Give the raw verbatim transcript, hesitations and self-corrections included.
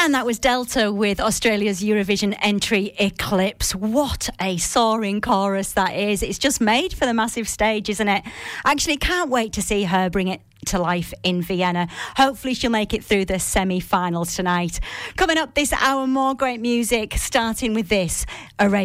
And that was Delta with Australia's Eurovision entry Eclipse. What a soaring chorus that is. It's just made for the massive stage, isn't it? Actually, can't wait to see her bring it to life in Vienna. Hopefully she'll make it through the semi-finals tonight. Coming up this hour, more great music, starting with this, Array.